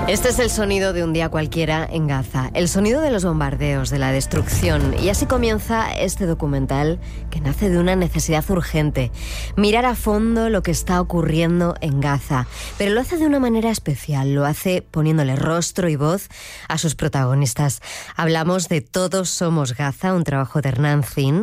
Este es el sonido de un día cualquiera en Gaza, el sonido de los bombardeos, de la destrucción. Y así comienza este documental que nace de una necesidad urgente: mirar a fondo lo que está ocurriendo en Gaza. Pero lo hace de una manera especial, lo hace poniéndole rostro y voz a sus protagonistas. Hablamos de Todos somos Gaza, un trabajo de Hernán Zin,